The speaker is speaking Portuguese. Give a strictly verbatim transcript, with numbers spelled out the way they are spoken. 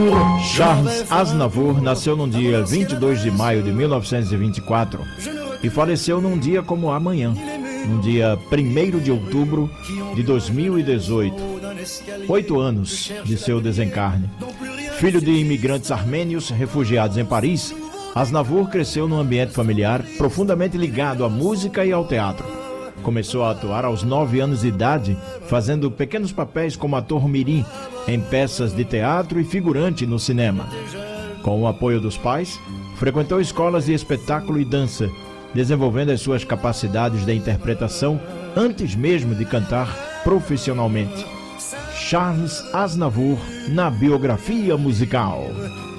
Charles Aznavour nasceu no dia vinte e dois de maio de mil novecentos e vinte e quatro e faleceu num dia como amanhã, no dia primeiro de outubro de dois mil e dezoito, oito anos de seu desencarne. Filho de imigrantes armênios refugiados em Paris, Aznavour cresceu num ambiente familiar profundamente ligado à música e ao teatro. Começou a atuar aos nove anos de idade, fazendo pequenos papéis como ator mirim em peças de teatro e figurante no cinema. Com o apoio dos pais, frequentou escolas de espetáculo e dança, desenvolvendo as suas capacidades de interpretação antes mesmo de cantar profissionalmente. Charles Aznavour na biografia musical.